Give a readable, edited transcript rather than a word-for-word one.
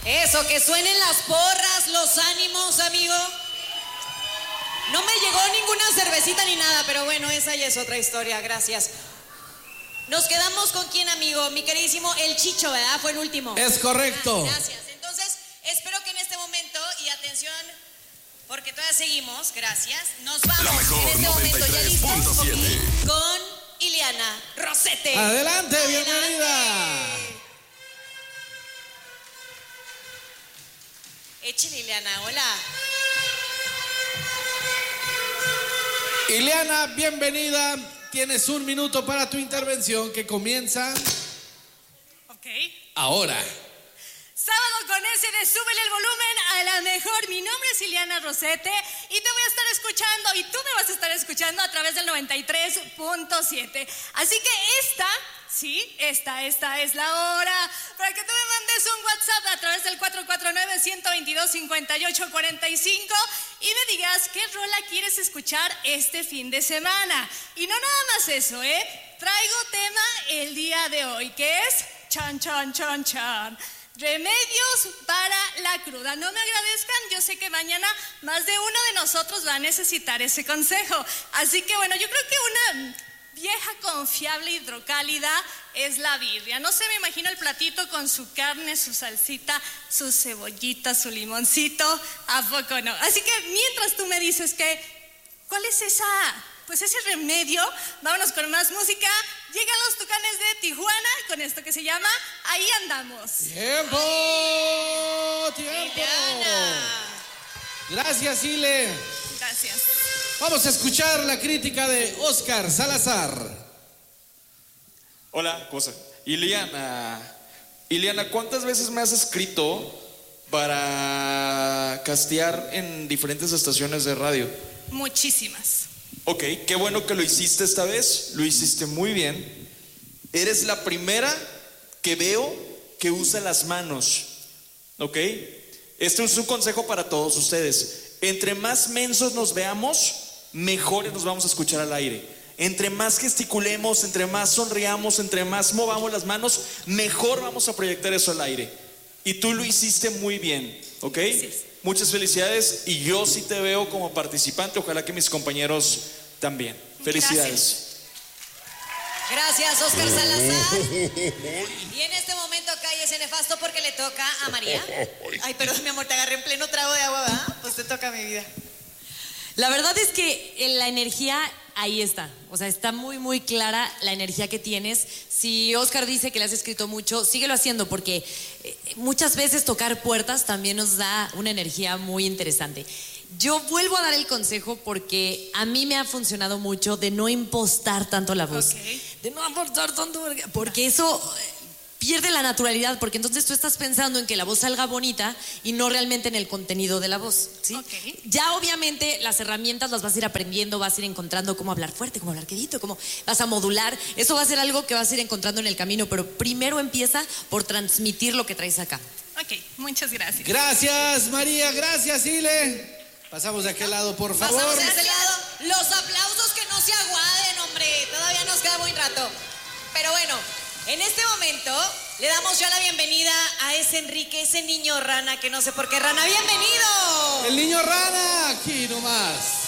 Eso, que suenen las porras, los ánimos, amigo. No me llegó ninguna cervecita ni nada, pero bueno, esa ya es otra historia, gracias. Nos quedamos con quién, amigo, mi queridísimo El Chicho, ¿verdad? Fue el último. Es correcto. Gracias. Entonces, espero que en este momento, y atención, porque todavía seguimos, gracias. Nos vamos La mejor, en este momento ya listos 93.7. con Ileana Rosete. Adelante, bienvenida. Échale, Ileana, hola. Ileana, bienvenida. Tienes 1 minuto para tu intervención que comienza Ok. ahora. Sábado con ese de súbele el volumen a la mejor. Mi nombre es Ileana Rosete y te voy a estar escuchando y tú me vas a estar escuchando a través del 93.7. Así que esta es la hora para que tú me mandes un WhatsApp a través del 449-122-5845 y me digas qué rola quieres escuchar este fin de semana. Y no nada más eso, traigo tema el día de hoy, que es chan, chan, chan, chan. Remedios para la cruda. No me agradezcan, yo sé que mañana más de uno de nosotros va a necesitar ese consejo. Así que bueno, yo creo que una vieja confiable hidrocálida es la birria. No sé, me imagino el platito con su carne, su salsita, su cebollita, su limoncito. ¿A poco no? Así que mientras tú me dices ¿cuál es ese remedio? Vámonos con más música. Llegan los Tucanes de Tijuana con esto que se llama Ahí Andamos. ¡Tiempo! Gracias, Ile. Gracias. Vamos a escuchar la crítica de Oscar Salazar. Hola, cosa. Ileana, ¿cuántas veces me has escrito para castear en diferentes estaciones de radio? Muchísimas. Ok, qué bueno que lo hiciste esta vez, lo hiciste muy bien. Eres la primera que veo que usa las manos, ¿ok? Este es un consejo para todos ustedes. Entre más mensos nos veamos, mejores nos vamos a escuchar al aire. Entre más gesticulemos, entre más sonriamos, entre más movamos las manos, mejor vamos a proyectar eso al aire. Y tú lo hiciste muy bien, ¿ok? Gracias. Muchas felicidades y yo sí te veo como participante, ojalá que mis compañeros también. Felicidades. Gracias, Oscar Salazar. Y en este momento cállese nefasto porque le toca a María. Ay, perdón, mi amor, te agarré en pleno trago de agua, ¿verdad? Pues te toca, mi vida. La verdad es que la energía ahí está. O sea, está muy, muy clara la energía que tienes. Si Oscar dice que le has escrito mucho, síguelo haciendo porque muchas veces tocar puertas también nos da una energía muy interesante. Yo vuelvo a dar el consejo porque a mí me ha funcionado mucho de no impostar tanto la voz. Okay. De no impostar tanto, porque eso pierde la naturalidad, porque entonces tú estás pensando en que la voz salga bonita y no realmente en el contenido de la voz, ¿sí? Okay. Ya obviamente las herramientas las vas a ir aprendiendo, vas a ir encontrando cómo hablar fuerte, cómo hablar quedito, cómo vas a modular. Eso va a ser algo que vas a ir encontrando en el camino, pero primero empieza por transmitir lo que traes acá. Ok, muchas gracias. Gracias, María. Gracias, Ile. Pasamos de aquel lado, por favor. Pasamos de este lado. Los aplausos que no se aguaden, hombre. Todavía nos queda buen rato. Pero bueno, en este momento le damos ya la bienvenida a ese Enrique, ese niño rana que no sé por qué rana. ¡Bienvenido! El niño rana, aquí nomás.